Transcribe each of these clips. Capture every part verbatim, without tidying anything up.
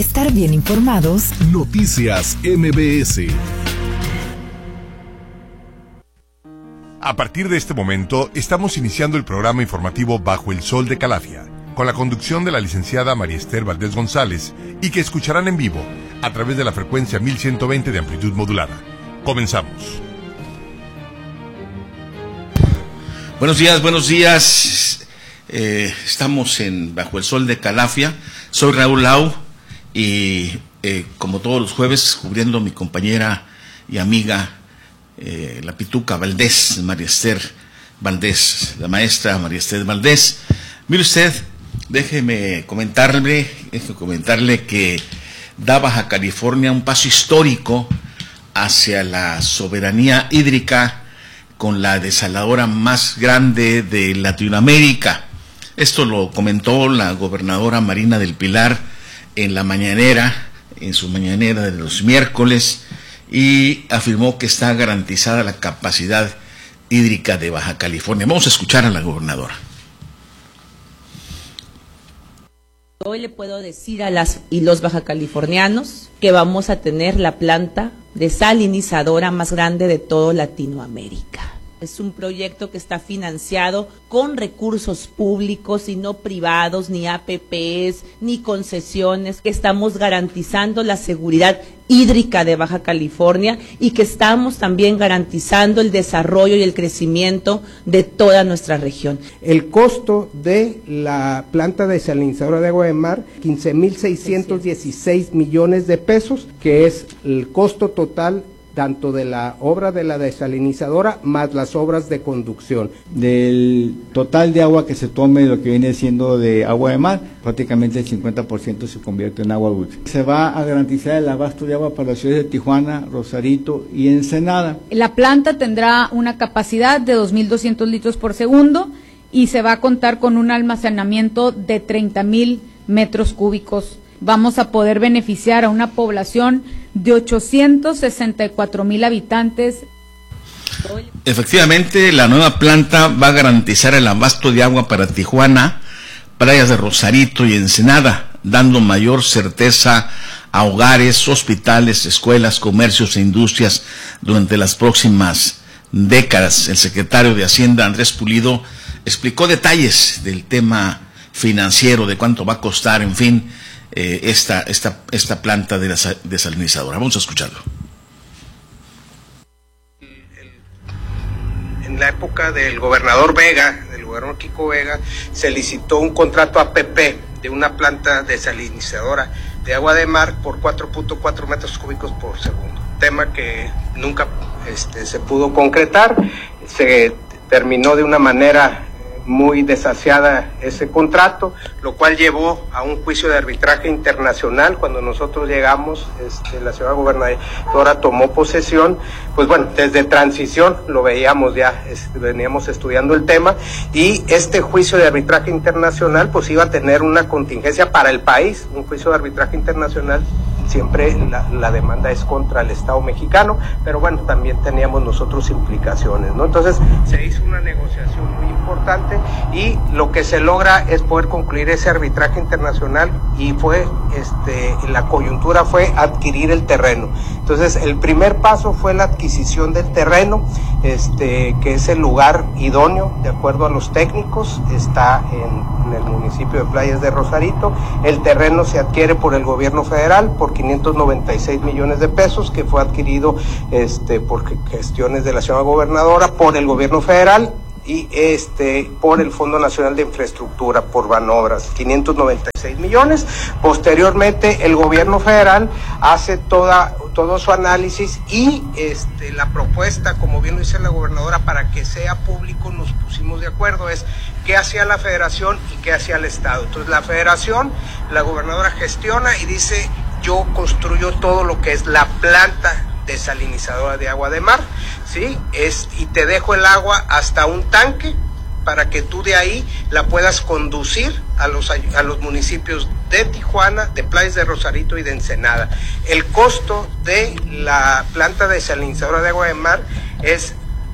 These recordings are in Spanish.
Estar bien informados. Noticias M B S. A partir de este momento, estamos iniciando el programa informativo Bajo el Sol de Calafia, con la conducción de la licenciada María Esther Valdés González, y que escucharán en vivo a través de la frecuencia mil ciento veinte de amplitud modulada. Comenzamos. Buenos días, buenos días. Eh, estamos en Bajo el Sol de Calafia. Soy Raúl Lau y eh, como todos los jueves, cubriendo a mi compañera y amiga, eh, la pituca Valdés, María Esther Valdés, la maestra María Esther Valdés. Mire usted, déjeme comentarle, déjeme comentarle que da Baja California un paso histórico hacia la soberanía hídrica con la desaladora más grande de Latinoamérica. Esto lo comentó la gobernadora Marina del Pilar en la mañanera, en su mañanera de los miércoles, y afirmó que está garantizada la capacidad hídrica de Baja California. Vamos a escuchar a la gobernadora. Hoy le puedo decir a las y los bajacalifornianos que vamos a tener la planta desalinizadora más grande de toda Latinoamérica. Es un proyecto que está financiado con recursos públicos y no privados, ni A P Pes, ni concesiones, que estamos garantizando la seguridad hídrica de Baja California y que estamos también garantizando el desarrollo y el crecimiento de toda nuestra región. El costo de la planta desalinizadora de agua de mar, quince mil seiscientos dieciséis millones de pesos, que es el costo total tanto de la obra de la desalinizadora más las obras de conducción. Del total de agua que se tome, lo que viene siendo de agua de mar, prácticamente el cincuenta por ciento se convierte en agua dulce. Se va a garantizar el abasto de agua para las ciudades de Tijuana, Rosarito y Ensenada. La planta tendrá una capacidad de dos mil doscientos litros por segundo y se va a contar con un almacenamiento de treinta mil metros cúbicos. Vamos a poder beneficiar a una población de ochocientos sesenta y cuatro mil habitantes. Efectivamente, la nueva planta va a garantizar el abasto de agua para Tijuana, playas de Rosarito y Ensenada, dando mayor certeza a hogares, hospitales, escuelas, comercios e industrias durante las próximas décadas. El secretario de Hacienda, Andrés Pulido, explicó detalles del tema financiero, de cuánto va a costar, en fin, Eh, esta, esta, esta planta de la desalinizadora. Vamos a escucharlo. En la época del gobernador Vega, del gobernador Kiko Vega, se licitó un contrato a P P de una planta desalinizadora de agua de mar por cuatro punto cuatro metros cúbicos por segundo. Tema que nunca este, se pudo concretar, se terminó de una manera muy desasiada ese contrato, lo cual llevó a un juicio de arbitraje internacional. Cuando nosotros llegamos, este, la señora gobernadora tomó posesión, pues bueno, desde transición lo veíamos ya, este, veníamos estudiando el tema, y este juicio de arbitraje internacional pues iba a tener una contingencia para el país. Un juicio de arbitraje internacional, siempre la, la demanda es contra el Estado mexicano, pero bueno, también teníamos nosotros implicaciones, ¿no? Entonces se hizo una negociación muy importante y lo que se logra es poder concluir ese arbitraje internacional, y fue, este, la coyuntura fue adquirir el terreno. Entonces el primer paso fue la adquisición del terreno, este, que es el lugar idóneo, de acuerdo a los técnicos, está en, en el municipio de Playas de Rosarito. El terreno se adquiere por el gobierno federal por quinientos noventa y seis millones de pesos, que fue adquirido este, por gestiones de la señora gobernadora, por el gobierno federal y este por el Fondo Nacional de Infraestructura, por Banobras, quinientos noventa y seis millones. Posteriormente el gobierno federal hace toda todo su análisis y este la propuesta, como bien lo dice la gobernadora, para que sea público, nos pusimos de acuerdo, es qué hacía la federación y qué hacía el estado. Entonces la federación, la gobernadora gestiona y dice: yo construyo todo lo que es la planta desalinizadora de agua de mar, ¿sí? Es, y te dejo el agua hasta un tanque para que tú de ahí la puedas conducir a los, a los municipios de Tijuana, de Playas de Rosarito y de Ensenada. El costo de la planta desalinizadora de agua de mar es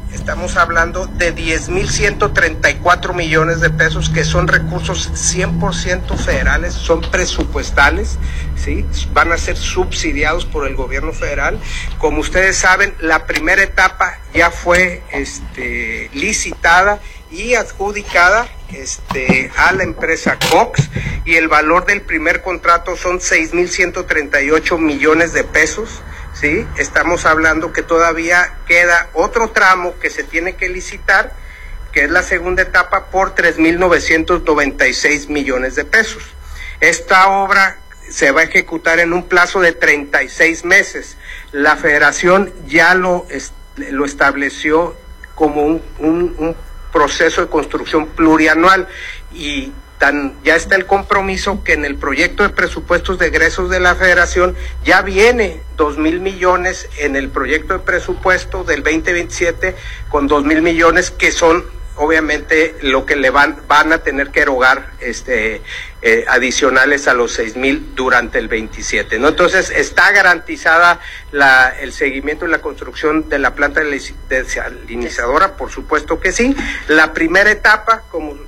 estamos hablando de diez mil ciento treinta y cuatro millones de pesos, que son recursos cien por ciento federales, son presupuestales, ¿sí? Van a ser subsidiados por el gobierno federal. Como ustedes saben, la primera etapa ya fue este, licitada y adjudicada este, a la empresa Cox, y el valor del primer contrato son seis mil ciento treinta y ocho millones de pesos. Sí, estamos hablando que todavía queda otro tramo que se tiene que licitar, que es la segunda etapa, por tres mil novecientos noventa y seis millones de pesos. Esta obra se va a ejecutar en un plazo de treinta y seis meses. La Federación ya lo, lo estableció como un, un, un proceso de construcción plurianual, y Tan, ya está el compromiso que en el proyecto de presupuestos de egresos de la Federación ya viene dos mil millones en el proyecto de presupuesto del veinte veintisiete, con dos mil millones que son obviamente lo que le van van a tener que erogar este eh, adicionales a los seis mil durante el veintisiete, ¿no? Entonces está garantizada la el seguimiento y la construcción de la planta desalinizadora, por supuesto que sí. La primera etapa, como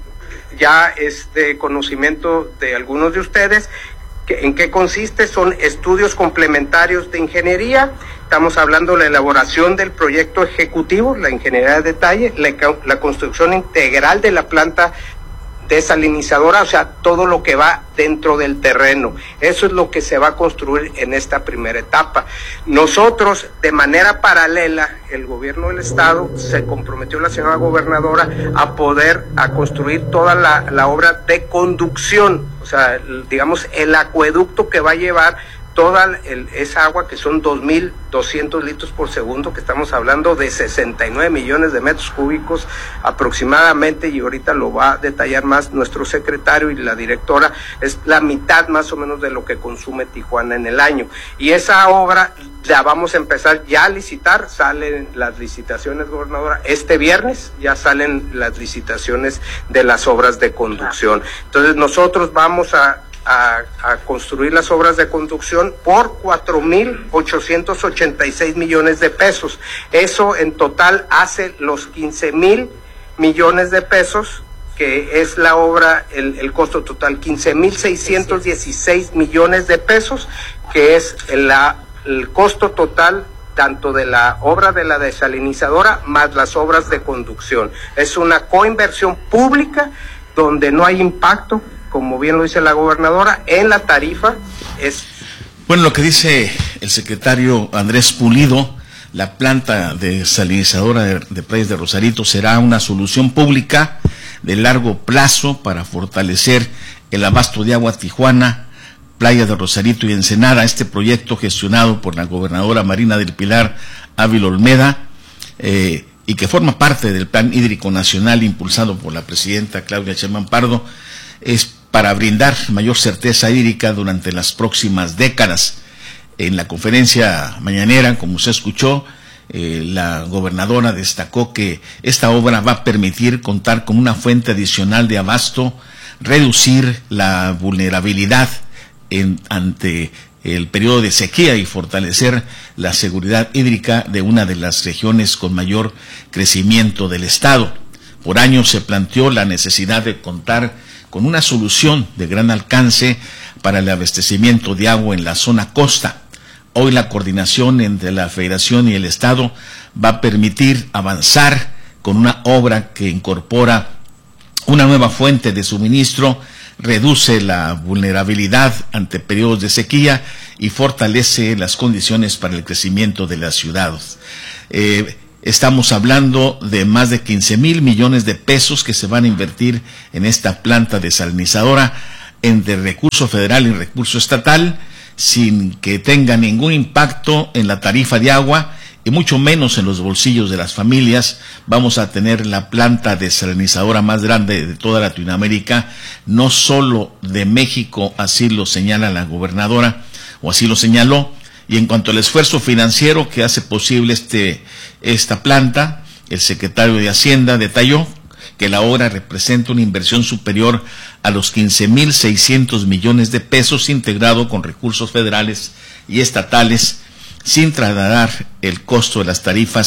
ya es de conocimiento de algunos de ustedes, que, ¿en qué consiste? Son estudios complementarios de ingeniería. Estamos hablando de la elaboración del proyecto ejecutivo, la ingeniería de detalle, la, la construcción integral de la planta desalinizadora, o sea, todo lo que va dentro del terreno. Eso es lo que se va a construir en esta primera etapa. Nosotros, de manera paralela, el gobierno del estado se comprometió, la señora gobernadora, a poder a construir toda la, la obra de conducción, o sea, el, digamos, el acueducto que va a llevar toda el, esa agua, que son dos mil doscientos litros por segundo, que estamos hablando de sesenta y nueve millones de metros cúbicos aproximadamente, y ahorita lo va a detallar más nuestro secretario y la directora. Es la mitad más o menos de lo que consume Tijuana en el año, y esa obra la vamos a empezar ya a licitar. Salen las licitaciones, gobernadora, este viernes ya salen las licitaciones de las obras de conducción. Entonces nosotros vamos a A, a construir las obras de conducción por cuatro mil ochocientos ochenta y seis millones de pesos. Eso en total hace los quince mil millones de pesos, que es la obra, el, el costo total, quince mil seiscientos dieciséis millones de pesos, que es la, el costo total tanto de la obra de la desalinizadora más las obras de conducción. Es una coinversión pública donde no hay impacto, como bien lo dice la gobernadora, en la tarifa. Es bueno, lo que dice el secretario Andrés Pulido, la planta desalinizadora de, de Playas de Rosarito será una solución pública de largo plazo para fortalecer el abasto de agua a Tijuana, Playa de Rosarito y Ensenada. Este proyecto, gestionado por la gobernadora Marina del Pilar Ávila Olmeda, eh, y que forma parte del Plan Hídrico Nacional impulsado por la presidenta Claudia Sheinbaum Pardo, es para brindar mayor certeza hídrica durante las próximas décadas. En la conferencia mañanera, como se escuchó, eh, la gobernadora destacó que esta obra va a permitir contar con una fuente adicional de abasto, reducir la vulnerabilidad en, ante el periodo de sequía y fortalecer la seguridad hídrica de una de las regiones con mayor crecimiento del estado. Por años se planteó la necesidad de contar con una solución de gran alcance para el abastecimiento de agua en la zona costa. Hoy la coordinación entre la Federación y el Estado va a permitir avanzar con una obra que incorpora una nueva fuente de suministro, reduce la vulnerabilidad ante periodos de sequía y fortalece las condiciones para el crecimiento de las ciudades. Eh, Estamos hablando de más de quince mil millones de pesos que se van a invertir en esta planta desalinizadora entre recurso federal y recurso estatal, sin que tenga ningún impacto en la tarifa de agua y mucho menos en los bolsillos de las familias. Vamos a tener la planta desalinizadora más grande de toda Latinoamérica, no solo de México, así lo señala la gobernadora, o así lo señaló. Y en cuanto al esfuerzo financiero que hace posible este esta planta, el secretario de Hacienda detalló que la obra representa una inversión superior a los quince mil seiscientos millones de pesos, integrado con recursos federales y estatales, sin trasladar el costo de las tarifas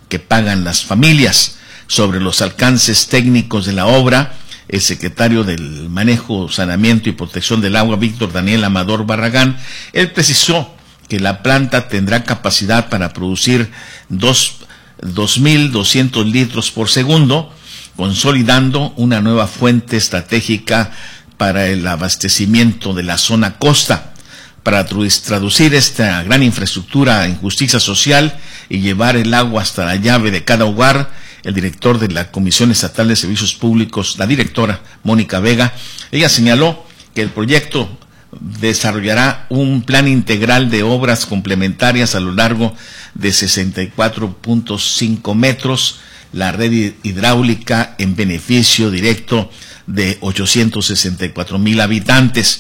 que pagan las familias. Sobre los alcances técnicos de la obra, el secretario del Manejo, Saneamiento y Protección del Agua, Víctor Daniel Amador Barragán, él precisó que la planta tendrá capacidad para producir dos mil doscientos litros por segundo, consolidando una nueva fuente estratégica para el abastecimiento de la zona costa. Para traducir esta gran infraestructura en justicia social y llevar el agua hasta la llave de cada hogar, el director de la Comisión Estatal de Servicios Públicos, la directora Mónica Vega, ella señaló que el proyecto desarrollará un plan integral de obras complementarias a lo largo de sesenta y cuatro punto cinco metros, la red hidráulica en beneficio directo de ochocientos sesenta y cuatro mil habitantes.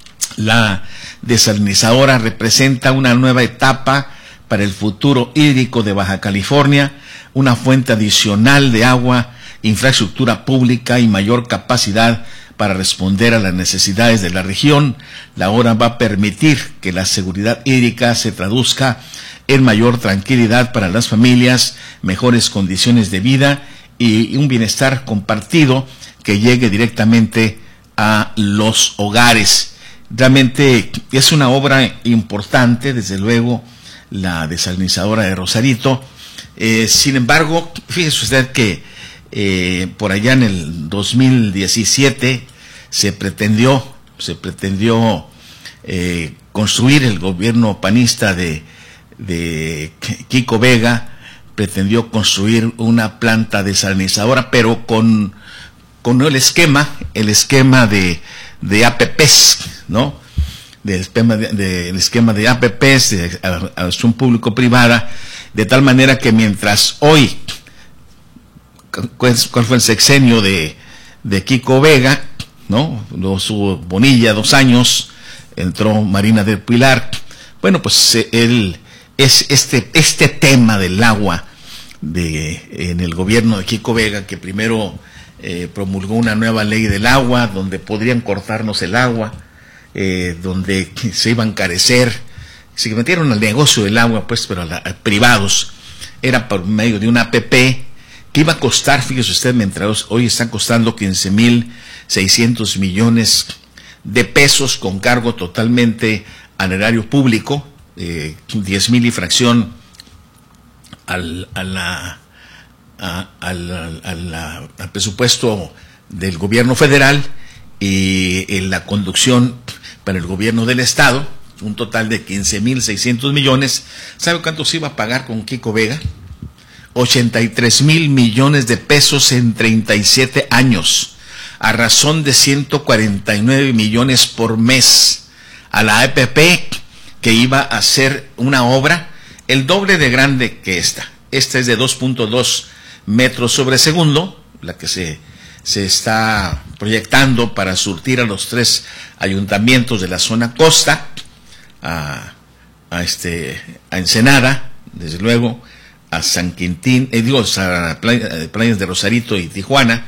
La desalinizadora representa una nueva etapa para el futuro hídrico de Baja California, una fuente adicional de agua, infraestructura pública y mayor capacidad para responder a las necesidades de la región. La obra va a permitir que la seguridad hídrica se traduzca en mayor tranquilidad para las familias, mejores condiciones de vida y un bienestar compartido que llegue directamente a los hogares. Realmente es una obra importante, desde luego, la desalinizadora de Rosarito. Eh, sin embargo, fíjese usted que eh, por allá en el dos mil diecisiete se pretendió, se pretendió eh, construir, el gobierno panista de, de Kiko Vega pretendió construir una planta desalinizadora, pero con, con el esquema, el esquema de, de A P Ps, ¿no? Del esquema de, de, el esquema de A P Ps, de acción público-privada, de tal manera que mientras hoy, ¿cuál fue el sexenio de, de Kiko Vega? ¿No? Luego estuvo Bonilla dos años, entró Marina del Pilar. Bueno, pues él es este, este tema del agua de, en el gobierno de Kiko Vega, que primero eh, promulgó una nueva ley del agua, donde podrían cortarnos el agua, eh, donde se iba a encarecer, se metieron al negocio del agua, pues, pero a, la, a privados, era por medio de una A P P que iba a costar, fíjese usted, mientras hoy están costando quince mil seiscientos millones de pesos con cargo totalmente al erario público, eh, diez mil y fracción al, a la, a, al, al, al, al presupuesto del gobierno federal y en la conducción para el gobierno del estado, un total de quince mil seiscientos millones. ¿Sabe cuánto se iba a pagar con Kiko Vega? ochenta y tres mil millones de pesos en treinta y siete años, a razón de ciento cuarenta y nueve millones por mes, a la A P P, que iba a hacer una obra el doble de grande que esta. Esta es de dos punto dos metros sobre segundo, la que se, se está proyectando para surtir a los tres ayuntamientos de la zona costa, a, a, este, a Ensenada, desde luego, a San Quintín, eh, digo, a playa, playas de Rosarito y Tijuana.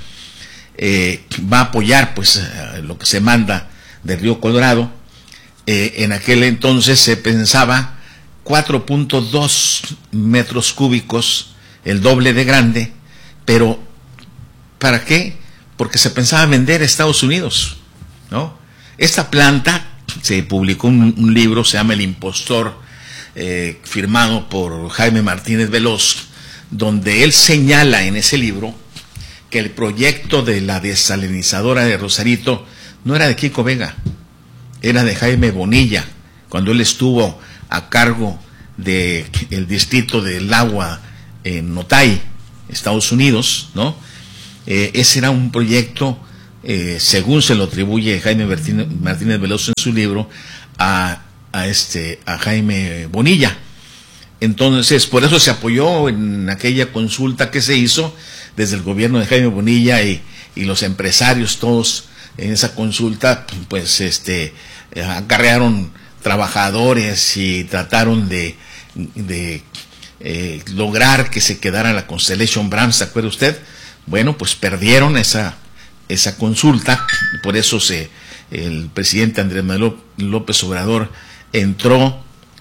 Eh, va a apoyar pues eh, lo que se manda del Río Colorado. Eh, en aquel entonces se pensaba cuatro punto dos metros cúbicos, el doble de grande, pero ¿para qué? Porque se pensaba vender a Estados Unidos, ¿no? Esta planta, se publicó un, un libro, se llama El Impostor, eh, firmado por Jaime Martínez Veloz, donde él señala en ese libro que el proyecto de la desalinizadora de Rosarito no era de Kiko Vega, era de Jaime Bonilla, cuando él estuvo a cargo del distrito del agua en Otay, Estados Unidos, ¿no? Eh, ese era un proyecto, eh, según se lo atribuye Jaime Martínez, Martínez Veloz en su libro, a, a, este, a Jaime Bonilla. Entonces, por eso se apoyó en aquella consulta que se hizo desde el gobierno de Jaime Bonilla y, y los empresarios todos en esa consulta, pues este acarrearon trabajadores y trataron de, de eh, lograr que se quedara la Constellation Brands, ¿se acuerda usted? Bueno, pues perdieron esa, esa consulta, por eso se, el presidente Andrés Manuel López Obrador entró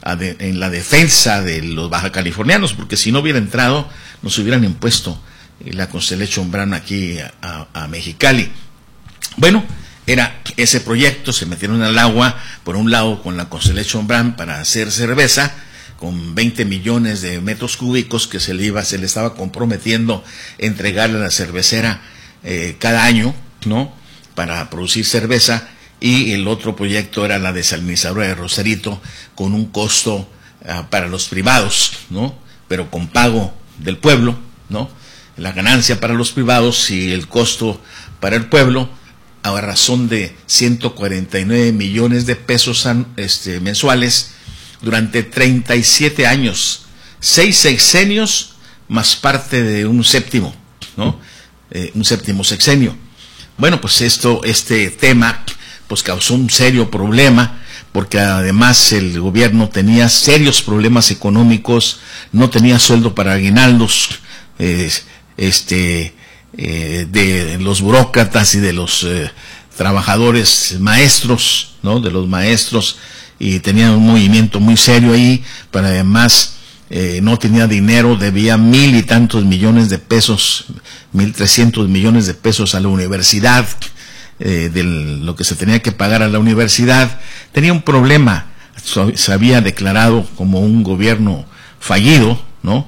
a de, en la defensa de los bajacalifornianos, porque si no hubiera entrado, nos hubieran impuesto la Constellation Brand aquí a, a, a Mexicali. Bueno, era ese proyecto, se metieron al agua, por un lado con la Constellation Brand para hacer cerveza, con veinte millones de metros cúbicos que se le iba, se le estaba comprometiendo entregarle a la cervecera eh, cada año, ¿no?, para producir cerveza, y el otro proyecto era la desalinizadora de Rosarito, con un costo uh, para los privados, ¿no?, pero con pago del pueblo, ¿no?, la ganancia para los privados y el costo para el pueblo, a razón de ciento cuarenta y nueve millones de pesos este, mensuales, durante treinta y siete años, seis sexenios más parte de un séptimo, ¿no? Eh, un séptimo sexenio. Bueno, pues esto, este tema, pues causó un serio problema, porque además el gobierno tenía serios problemas económicos, no tenía sueldo para aguinaldos, eh, este, eh, de los burócratas y de los eh, trabajadores maestros, ¿no?, de los maestros, y tenía un movimiento muy serio ahí, pero además eh, no tenía dinero, debía mil y tantos millones de pesos, mil trescientos millones de pesos a la universidad, eh, de lo que se tenía que pagar a la universidad. Tenía un problema, se había declarado como un gobierno fallido, ¿no?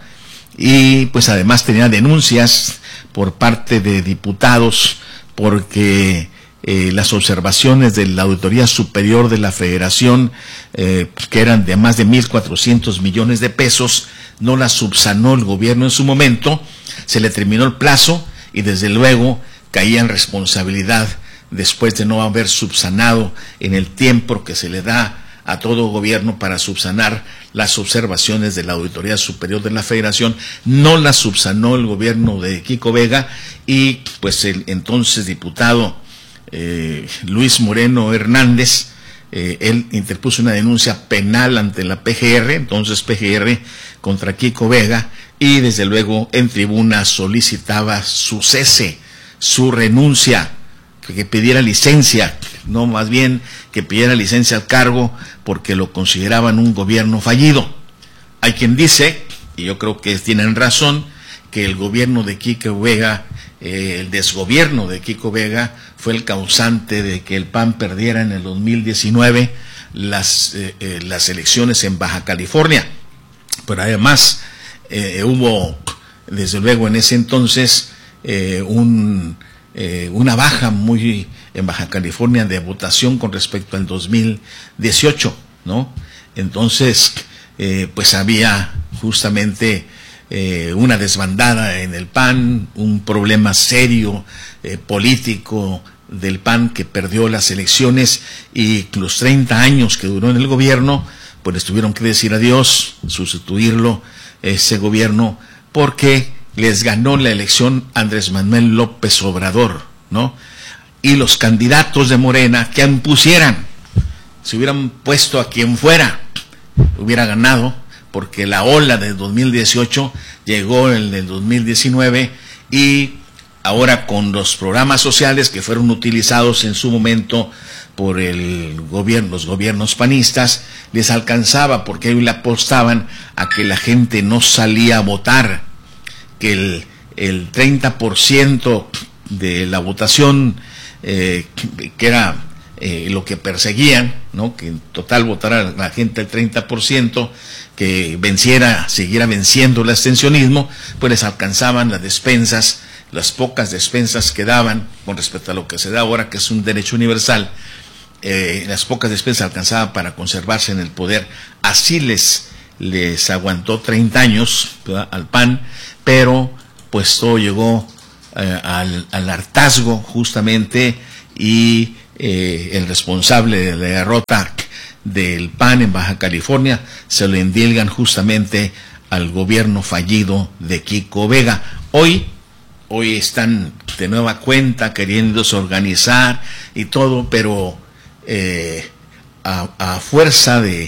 Y pues además tenía denuncias por parte de diputados, porque Eh, las observaciones de la Auditoría Superior de la Federación, eh, que eran de más de mil cuatrocientos millones de pesos, no las subsanó el gobierno en su momento, se le terminó el plazo y desde luego caía en responsabilidad después de no haber subsanado en el tiempo que se le da a todo gobierno para subsanar las observaciones de la Auditoría Superior de la Federación. No las subsanó el gobierno de Kiko Vega, y pues el entonces diputado Eh, Luis Moreno Hernández, eh, él interpuso una denuncia penal ante la P G R, entonces P G R, contra Kiko Vega, y desde luego en tribuna solicitaba su cese, su renuncia, que, que pidiera licencia, no, más bien que pidiera licencia al cargo, porque lo consideraban un gobierno fallido. Hay quien dice, y yo creo que tienen razón, que el gobierno de Kiko Vega, eh, el desgobierno de Kiko Vega, fue el causante de que el P A N perdiera en el dos mil diecinueve las, eh, eh, las elecciones en Baja California. Pero además eh, hubo, desde luego en ese entonces, eh, un, eh, una baja muy en Baja California de votación con respecto al dos mil dieciocho, ¿no? Entonces, eh, pues había justamente Eh, una desbandada en el P A N, un problema serio eh, político del P A N, que perdió las elecciones, y los treinta años que duró en el gobierno, pues les tuvieron que decir adiós, sustituirlo, ese gobierno, porque les ganó la elección Andrés Manuel López Obrador, ¿no? Y los candidatos de Morena que impusieran, si hubieran puesto a quien fuera, hubiera ganado, porque la ola del dos mil dieciocho llegó en el dos mil diecinueve, y ahora con los programas sociales que fueron utilizados en su momento por el gobierno, los gobiernos panistas, les alcanzaba, porque ellos le apostaban a que la gente no salía a votar, que el, el treinta por ciento de la votación, eh, que era eh, lo que perseguían, ¿no?, que en total votara la gente el treinta por ciento, que venciera, siguiera venciendo el abstencionismo, pues les alcanzaban las despensas, las pocas despensas que daban con respecto a lo que se da ahora, que es un derecho universal. Eh, las pocas despensas alcanzaban para conservarse en el poder. Así les, les aguantó treinta años, ¿verdad?, al P A N, pero pues todo llegó eh, al, al hartazgo justamente, y eh, el responsable de la derrota del P A N en Baja California se lo endilgan justamente al gobierno fallido de Kiko Vega. Hoy, hoy están de nueva cuenta queriéndose organizar y todo, pero eh, a, a fuerza de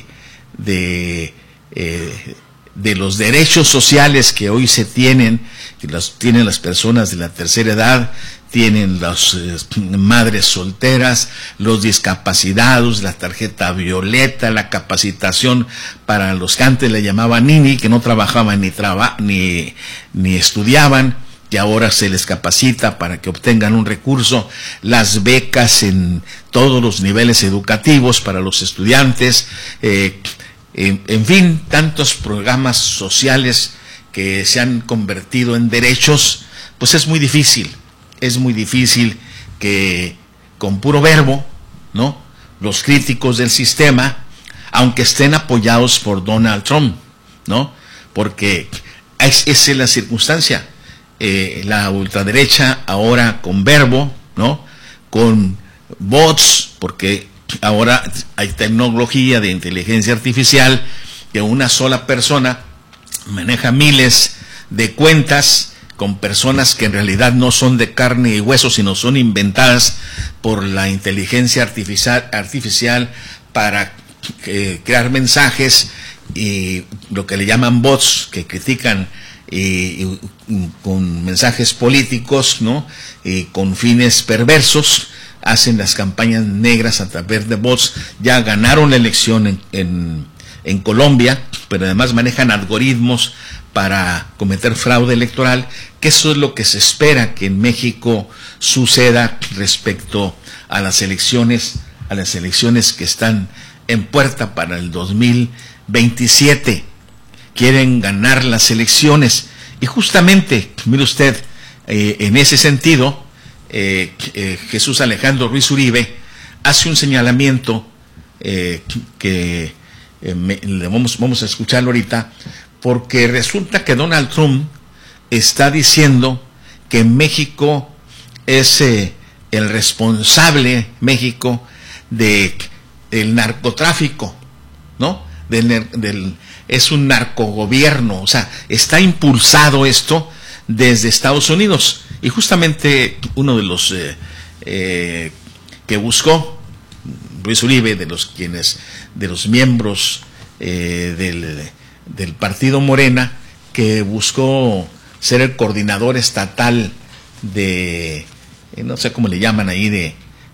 de, eh, de los derechos sociales que hoy se tienen, que los tienen las personas de la tercera edad, tienen las eh, madres solteras, los discapacitados, la tarjeta violeta, la capacitación para los que antes le llamaban nini, que no trabajaban ni, traba, ni, ni estudiaban, que ahora se les capacita para que obtengan un recurso, las becas en todos los niveles educativos para los estudiantes, eh, en, en fin, tantos programas sociales que se han convertido en derechos. Pues es muy difícil, es muy difícil que con puro verbo, ¿no?, los críticos del sistema, aunque estén apoyados por Donald Trump, ¿no?, porque es, esa es la circunstancia. Eh, la ultraderecha ahora con verbo, ¿no?, con bots, porque ahora hay tecnología de inteligencia artificial que una sola persona maneja miles de cuentas con personas que en realidad no son de carne y hueso, sino son inventadas por la inteligencia artificial, artificial para eh, crear mensajes, y lo que le llaman bots, que critican y, y, y con mensajes políticos, ¿no?, y con fines perversos, hacen las campañas negras a través de bots. Ya ganaron la elección en, en, en Colombia, pero además manejan algoritmos para cometer fraude electoral, que eso es lo que se espera que en México suceda respecto a las elecciones, a las elecciones que están en puerta para el dos mil veintisiete. Quieren ganar las elecciones, y justamente, mire usted, eh, en ese sentido, eh, eh, Jesús Alejandro Ruiz Uribe hace un señalamiento eh, que eh, me, vamos, vamos a escucharlo ahorita, porque resulta que Donald Trump está diciendo que México es eh, el responsable, México, de el narcotráfico, ¿no? Del, del, es un narcogobierno, o sea, está impulsado esto desde Estados Unidos. Y justamente uno de los eh, eh, que buscó Ruiz Uribe, de los quienes, de los miembros eh, del del partido Morena, que buscó ser el coordinador estatal de, no sé cómo le llaman ahí, de,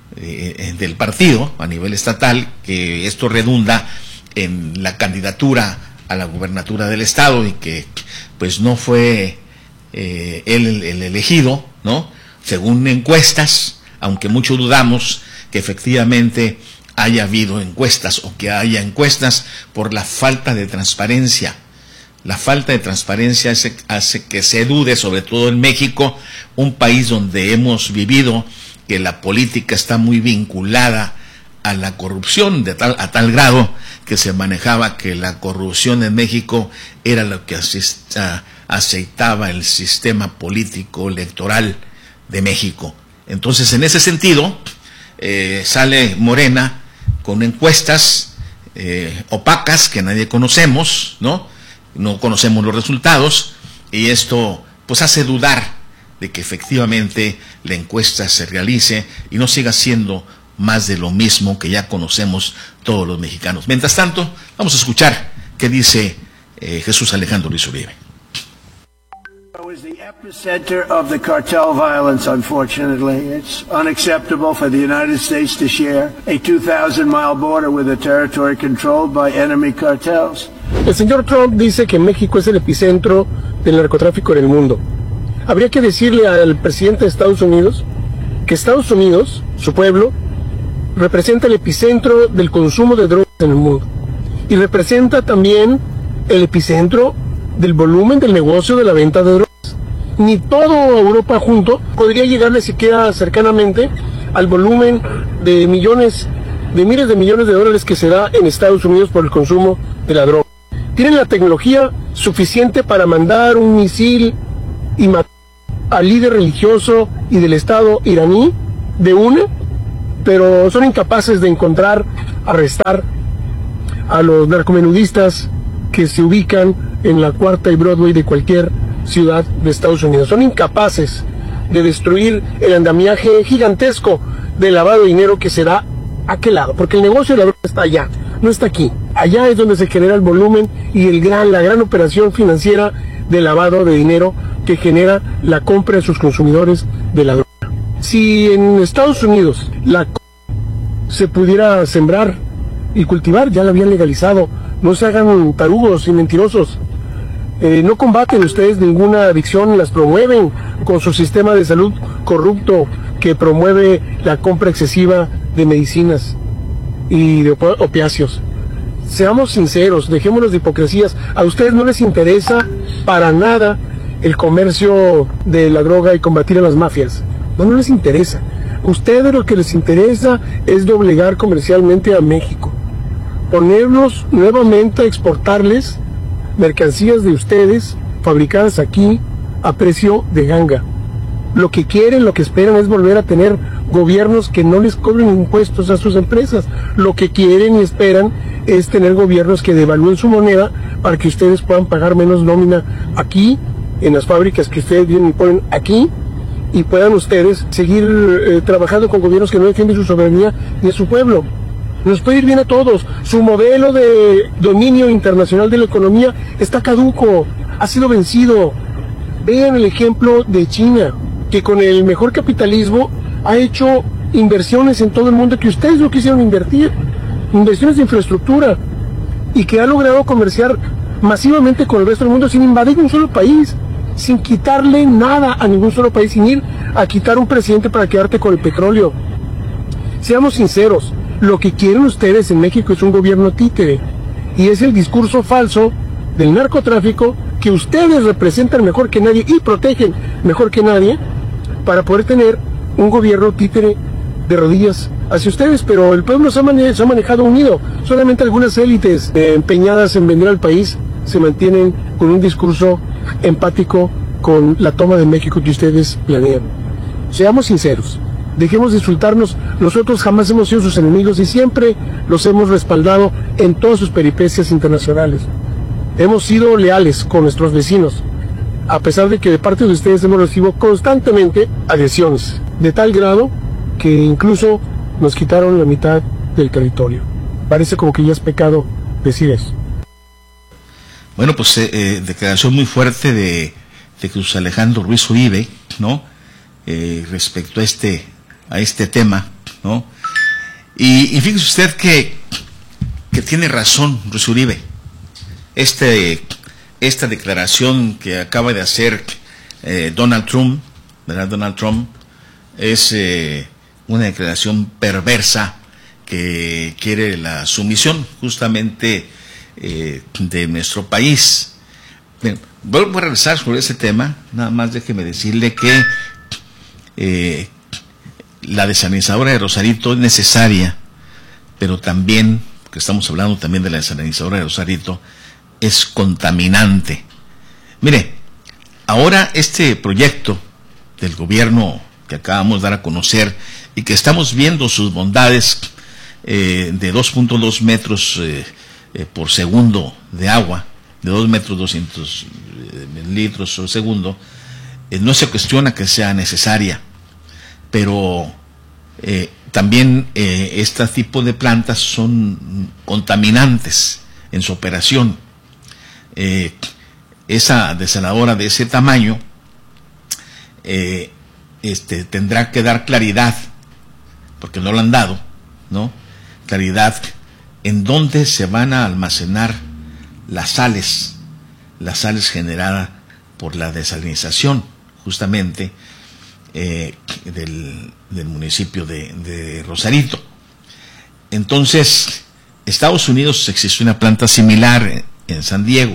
de del partido a nivel estatal, que esto redunda en la candidatura a la gubernatura del estado, y que pues no fue eh, él el, el elegido, ¿no?, según encuestas, aunque mucho dudamos que efectivamente haya habido encuestas o que haya encuestas, por la falta de transparencia. La falta de transparencia hace, hace que se dude, sobre todo en México, un país donde hemos vivido que la política está muy vinculada a la corrupción, de tal, a tal grado que se manejaba que la corrupción en México era lo que asista, aceitaba el sistema político electoral de México. Entonces, en ese sentido, eh, sale Morena con encuestas eh, opacas que nadie conocemos, ¿no? No conocemos los resultados, y esto pues hace dudar de que efectivamente la encuesta se realice y no siga siendo más de lo mismo que ya conocemos todos los mexicanos. Mientras tanto, vamos a escuchar qué dice eh, Jesús Alejandro Ruiz Uribe. Is the epicenter of the cartel violence, unfortunately. It's unacceptable for the United States to share a two thousand mile border with a territory controlled by enemy cartels. El señor Trump dice que México es el epicentro del narcotráfico en el mundo. Habría que decirle al presidente de Estados Unidos que Estados Unidos, su pueblo, representa el epicentro del consumo de drogas en el mundo, y representa también el epicentro del volumen del negocio de la venta de drogas. Ni toda Europa junto podría llegarle siquiera cercanamente al volumen de millones, de miles de millones de dólares que se da en Estados Unidos por el consumo de la droga. Tienen la tecnología suficiente para mandar un misil y matar al líder religioso y del Estado iraní de una, pero son incapaces de encontrar, arrestar a los narcomenudistas que se ubican en la Cuarta y Broadway de cualquier ciudad de Estados Unidos. Son incapaces de destruir el andamiaje gigantesco de lavado de dinero que se da a aquel lado, porque el negocio de la droga está allá, no está aquí. Allá es donde se genera el volumen y el gran, la gran operación financiera de lavado de dinero que genera la compra de sus consumidores de la droga. Si en Estados Unidos la se pudiera sembrar y cultivar, ya la habían legalizado. No se hagan tarugos y mentirosos. Eh, no combaten ustedes ninguna adicción, las promueven con su sistema de salud corrupto que promueve la compra excesiva de medicinas y de op- opiáceos. Seamos sinceros, dejémonos de hipocresías. A ustedes no les interesa para nada el comercio de la droga y combatir a las mafias. No, no les interesa. A ustedes lo que les interesa es doblegar comercialmente a México. Ponernos nuevamente a exportarles mercancías de ustedes fabricadas aquí a precio de ganga. Lo que quieren, lo que esperan es volver a tener gobiernos que no les cobren impuestos a sus empresas. Lo que quieren y esperan es tener gobiernos que devalúen su moneda para que ustedes puedan pagar menos nómina aquí, en las fábricas que ustedes vienen y ponen aquí, y puedan ustedes seguir eh, trabajando con gobiernos que no defienden su soberanía ni a su pueblo. Nos puede ir bien a todos. Su modelo de dominio internacional de la economía está caduco, ha sido vencido. Vean el ejemplo de China, que con el mejor capitalismo ha hecho inversiones en todo el mundo que ustedes no quisieron invertir, inversiones de infraestructura, y que ha logrado comerciar masivamente con el resto del mundo sin invadir un solo país, sin quitarle nada a ningún solo país, sin ir a quitar un presidente para quedarte con el petróleo. Seamos sinceros, lo que quieren ustedes en México es un gobierno títere, y es el discurso falso del narcotráfico que ustedes representan mejor que nadie y protegen mejor que nadie para poder tener un gobierno títere de rodillas hacia ustedes. Pero el pueblo se ha, mane- se ha manejado unido. Solamente algunas élites eh, empeñadas en vender al país se mantienen con un discurso empático con la toma de México que ustedes planean. Seamos sinceros, dejemos de insultarnos. Nosotros jamás hemos sido sus enemigos y siempre los hemos respaldado en todas sus peripecias internacionales. Hemos sido leales con nuestros vecinos, a pesar de que de parte de ustedes hemos recibido constantemente agresiones, de tal grado que incluso nos quitaron la mitad del territorio. Parece como que ya es pecado decir eso. Bueno, pues eh, eh, declaración muy fuerte de, de Cruz Alejandro Ruiz Uribe, ¿no? Eh, respecto a este a este tema, ¿no? Y, y fíjese usted que, que tiene razón Ruiz Uribe. Este, esta declaración que acaba de hacer eh, Donald Trump, ¿verdad? Donald Trump es eh, una declaración perversa que quiere la sumisión justamente eh, de nuestro país. Bien, vuelvo a regresar sobre ese tema. Nada más déjeme decirle que eh, la desalinizadora de Rosarito es necesaria, pero también, porque estamos hablando también de la desalinizadora de Rosarito, es contaminante. Mire, ahora este proyecto del gobierno que acabamos de dar a conocer y que estamos viendo sus bondades eh, de dos punto dos metros eh, eh, por segundo de agua, de dos metros doscientos eh, litros por segundo, eh, no se cuestiona que sea necesaria, pero eh, también eh, este tipo de plantas son contaminantes en su operación. Eh, esa desaladora de ese tamaño eh, este, tendrá que dar claridad, porque no lo han dado, ¿no? Claridad en dónde se van a almacenar las sales, las sales generadas por la desalinización, justamente eh, del, del municipio de, de Rosarito. Entonces, Estados Unidos existe una planta similar en San Diego,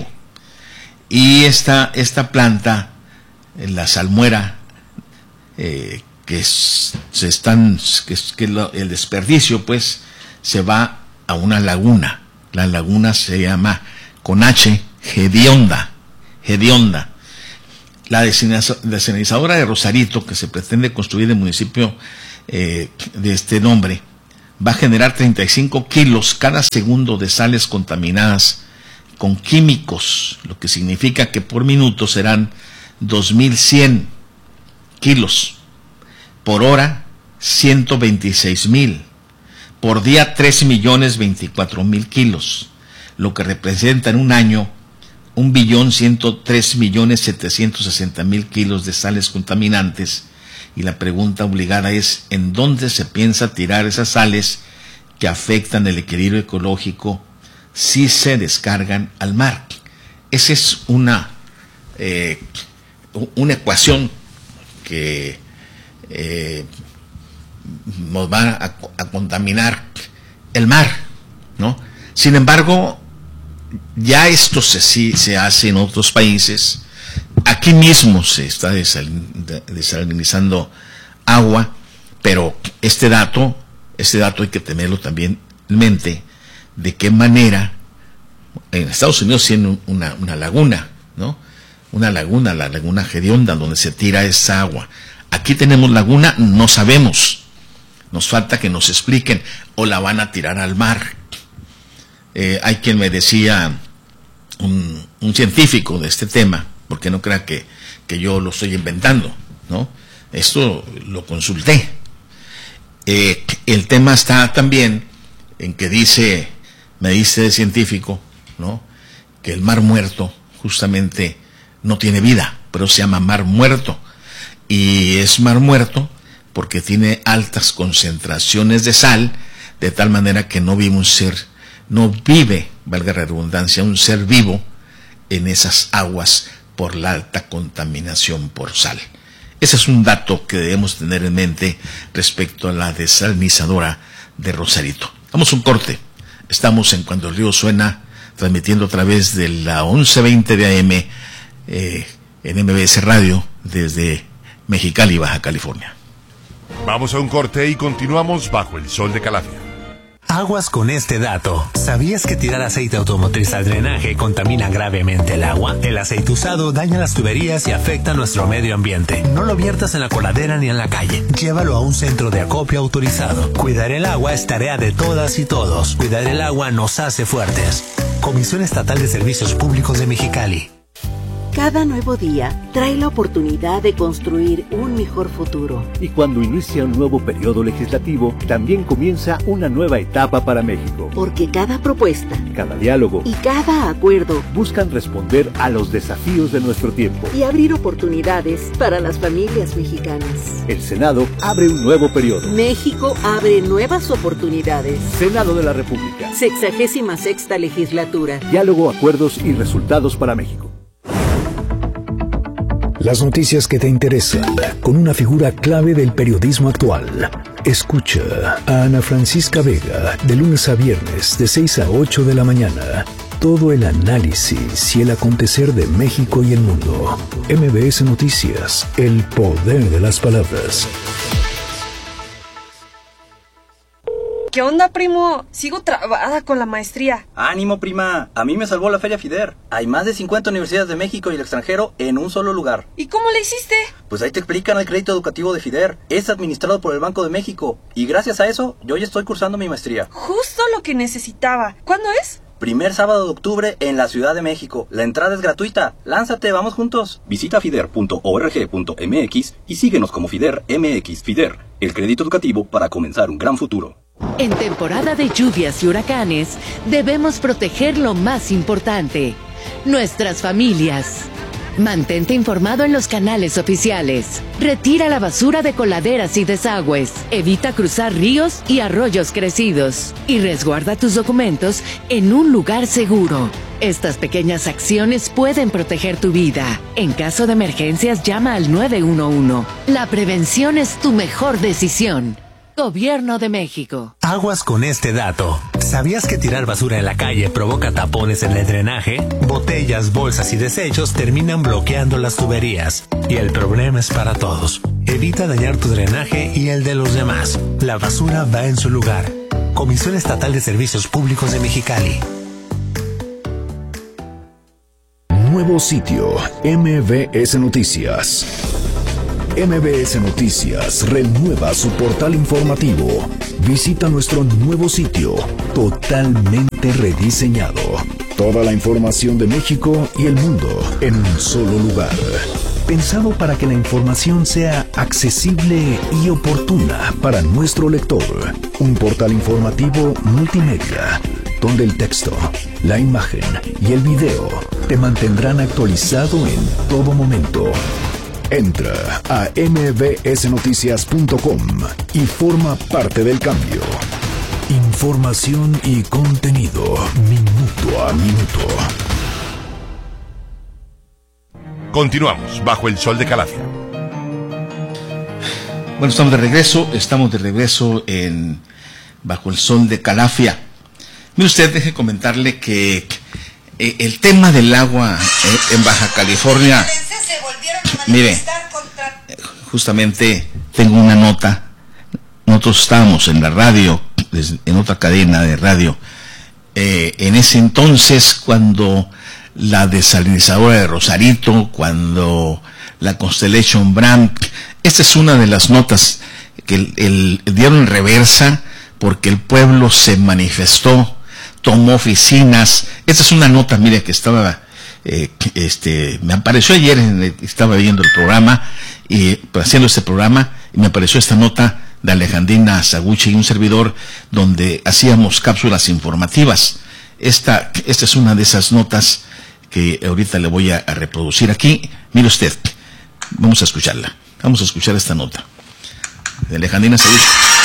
y esta, esta planta, la salmuera, eh, que es, se están, que, es, que lo, el desperdicio pues se va a una laguna. La laguna se llama con H, Hedionda, Hedionda. La desalinizadora de Rosarito, que se pretende construir en el municipio eh, de este nombre, va a generar treinta y cinco kilos cada segundo de sales contaminadas con químicos, lo que significa que por minuto serán dos mil cien kilos, por hora ciento veintiséis mil, por día tres millones veinticuatro mil kilos, lo que representa en un año un billón ciento tres millones setecientos sesenta mil kilos de sales contaminantes y la pregunta obligada es: ¿en dónde se piensa tirar esas sales que afectan el equilibrio ecológico si se descargan al mar? Esa es una, eh, una ecuación que eh, nos va a, a contaminar el mar, ¿no? Sin embargo, ya esto se, sí, se hace en otros países. Aquí mismo se está desalinizando agua, pero este dato, este dato hay que tenerlo también en mente, de qué manera en Estados Unidos tienen una, una laguna, ¿no? Una laguna, la laguna Hedionda, donde se tira esa agua. Aquí tenemos laguna, no sabemos. Nos falta que nos expliquen, o la van a tirar al mar. Eh, hay quien me decía, un, un científico de este tema, porque no crea que, que yo lo estoy inventando, ¿no? Esto lo consulté. Eh, el tema está también en que dice, me dice el científico, ¿no?, que el mar muerto justamente no tiene vida, pero se llama mar muerto. Y es mar muerto porque tiene altas concentraciones de sal, de tal manera que no vive un ser, no vive, valga la redundancia, un ser vivo en esas aguas por la alta contaminación por sal. Ese es un dato que debemos tener en mente respecto a la desalinizadora de Rosarito. Vamos a un corte. Estamos en Cuando el Río Suena, transmitiendo a través de la once veinte de A M eh, en M B S Radio desde Mexicali, Baja California. Vamos a un corte y continuamos Bajo el Sol de Calafia. Aguas con este dato. ¿Sabías que tirar aceite automotriz al drenaje contamina gravemente el agua? El aceite usado daña las tuberías y afecta a nuestro medio ambiente. No lo viertas en la coladera ni en la calle. Llévalo a un centro de acopio autorizado. Cuidar el agua es tarea de todas y todos. Cuidar el agua nos hace fuertes. Comisión Estatal de Servicios Públicos de Mexicali. Cada nuevo día trae la oportunidad de construir un mejor futuro. Y cuando inicia un nuevo periodo legislativo, también comienza una nueva etapa para México. Porque cada propuesta, cada diálogo y cada acuerdo buscan responder a los desafíos de nuestro tiempo y abrir oportunidades para las familias mexicanas. El Senado abre un nuevo periodo. México abre nuevas oportunidades. Senado de la República. Sexagésima sexta legislatura. Diálogo, acuerdos y resultados para México. Las noticias que te interesan, con una figura clave del periodismo actual. Escucha a Ana Francisca Vega, de lunes a viernes, de seis a ocho de la mañana. Todo el análisis y el acontecer de México y el mundo. M B S Noticias, el poder de las palabras. ¿Qué onda, primo? Sigo trabada con la maestría. Ánimo, prima. A mí me salvó la Feria FIDER. Hay más de cincuenta universidades de México y el extranjero en un solo lugar. ¿Y cómo le hiciste? Pues ahí te explican el crédito educativo de FIDER. Es administrado por el Banco de México. Y gracias a eso, yo ya estoy cursando mi maestría. Justo lo que necesitaba. ¿Cuándo es? Primer sábado de octubre en la Ciudad de México. La entrada es gratuita. Lánzate, vamos juntos. Visita fider punto org punto m x y síguenos como FIDER M X. FIDER, el crédito educativo para comenzar un gran futuro. En temporada de lluvias y huracanes, debemos proteger lo más importante, nuestras familias. Mantente informado en los canales oficiales. Retira la basura de coladeras y desagües. Evita cruzar ríos y arroyos crecidos. Y resguarda tus documentos en un lugar seguro. Estas pequeñas acciones pueden proteger tu vida. En caso de emergencias, llama al nueve uno uno. La prevención es tu mejor decisión. Gobierno de México. Aguas con este dato. ¿Sabías que tirar basura en la calle provoca tapones en el drenaje? Botellas, bolsas y desechos terminan bloqueando las tuberías. Y el problema es para todos. Evita dañar tu drenaje y el de los demás. La basura va en su lugar. Comisión Estatal de Servicios Públicos de Mexicali. Nuevo sitio, M B S Noticias. M B S Noticias renueva su portal informativo. Visita nuestro nuevo sitio, totalmente rediseñado. Toda la información de México y el mundo en un solo lugar. Pensado para que la información sea accesible y oportuna para nuestro lector. Un portal informativo multimedia, donde el texto, la imagen y el video te mantendrán actualizado en todo momento. Entra a m b s noticias punto com y forma parte del cambio. Información y contenido minuto a minuto. Continuamos bajo el sol de Calafia. Bueno, estamos de regreso, estamos de regreso en bajo el sol de Calafia. Mire usted, deje comentarle que eh, el tema del agua eh, en Baja California, mire, justamente tengo una nota. Nosotros estábamos en la radio, en otra cadena de radio, eh, en ese entonces cuando la desalinizadora de Rosarito, cuando la Constellation Brand, esta es una de las notas que el, el, dieron en reversa porque el pueblo se manifestó, tomó oficinas. Esta es una nota, mire, que estaba, eh, este, me apareció ayer, en el, estaba viendo el programa, y haciendo este programa, y me apareció esta nota de Alejandrina Saguchi y un servidor, donde hacíamos cápsulas informativas. Esta, esta es una de esas notas que ahorita le voy a, a reproducir aquí. Mire usted, vamos a escucharla. Vamos a escuchar esta nota de Alejandrina Saguchi.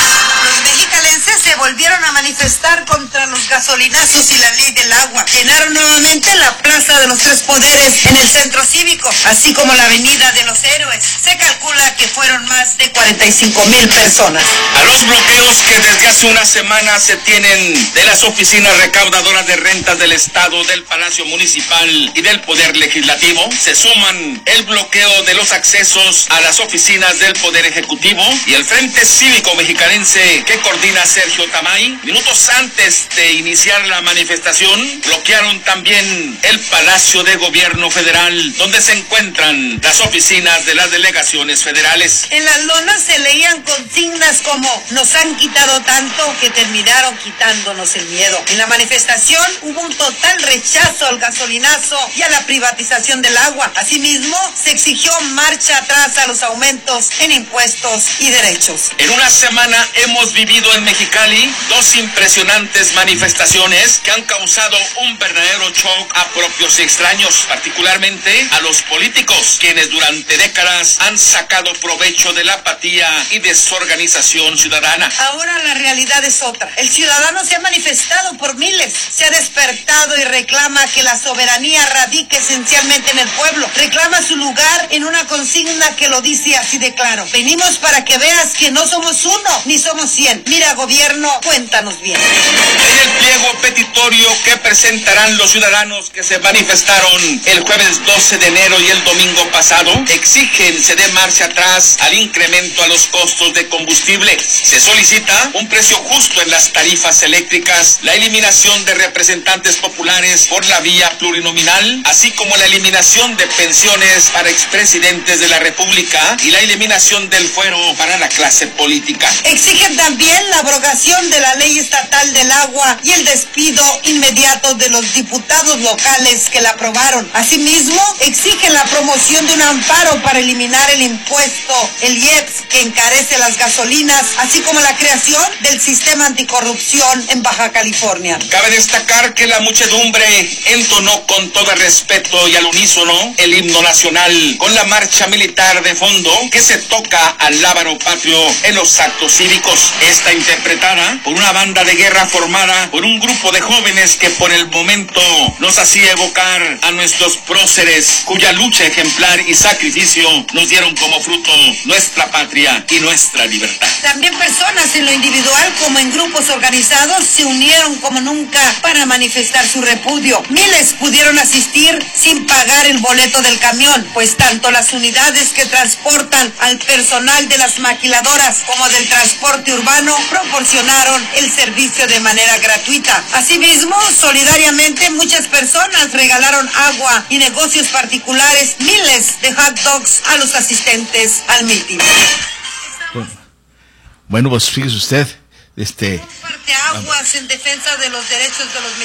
Se volvieron a manifestar contra los gasolinazos y la ley del agua. Llenaron nuevamente la Plaza de los Tres Poderes en el Centro Cívico, así como la Avenida de los Héroes. Se calcula que fueron más de cuarenta y cinco mil personas. A los bloqueos que desde hace una semana se tienen de las oficinas recaudadoras de rentas del Estado, del Palacio Municipal y del Poder Legislativo, se suman el bloqueo de los accesos a las oficinas del Poder Ejecutivo y el Frente Cívico Mexicanense que coordina Sergio Tamay. Minutos antes de iniciar la manifestación, bloquearon también el Palacio de Gobierno Federal, donde se encuentran las oficinas de las delegaciones federales. En las lonas se leían consignas como: nos han quitado tanto que terminaron quitándonos el miedo. En la manifestación hubo un total rechazo al gasolinazo y a la privatización del agua. Asimismo, se exigió marcha atrás a los aumentos en impuestos y derechos. En una semana hemos vivido en Mexicali dos impresionantes manifestaciones que han causado un verdadero shock a propios y extraños, particularmente a los políticos, quienes durante décadas han sacado provecho de la apatía y desorganización ciudadana. Ahora la realidad es otra. El ciudadano se ha manifestado por miles, se ha despertado y reclama que la soberanía radique esencialmente en el pueblo. Reclama su lugar en una consigna que lo dice así de claro: venimos para que veas que no somos uno, ni somos cien. Mira, gobierno, cuéntanos bien. En el pliego petitorio que presentarán los ciudadanos que se manifestaron el jueves doce de enero y el domingo pasado, exigen se dé marcha atrás al incremento a los costos de combustible. Se solicita un precio justo en las tarifas eléctricas, la eliminación de representantes populares por la vía plurinominal, así como la eliminación de pensiones para expresidentes de la República y la eliminación del fuero para la clase política. Exigen también la abrogación de la ley estatal del agua y el despido inmediato de los diputados locales que la aprobaron. Asimismo, exigen la promoción de un amparo para eliminar el impuesto, el I E P S, que encarece las gasolinas, así como la creación del sistema anticorrupción en Baja California. Cabe destacar que la muchedumbre entonó con todo respeto y al unísono el himno nacional con la marcha militar de fondo que se toca al lábaro patrio en los actos cívicos. Esta interpretada por una banda de guerra formada por un grupo de jóvenes que por el momento nos hacía evocar a nuestros próceres cuya lucha ejemplar y sacrificio nos dieron como fruto nuestra patria y nuestra libertad. También personas en lo individual como en grupos organizados se unieron como nunca para manifestar su repudio. Miles pudieron asistir sin pagar el boleto del camión, pues tanto las unidades que transportan al personal de las maquiladoras como del transporte urbano proporcionaron el servicio de manera gratuita. Asimismo, solidariamente muchas personas regalaron agua y negocios particulares miles de hot dogs a los asistentes al mitin. Bueno, pues fíjese usted, este... Parte aguas en defensa de los derechos de los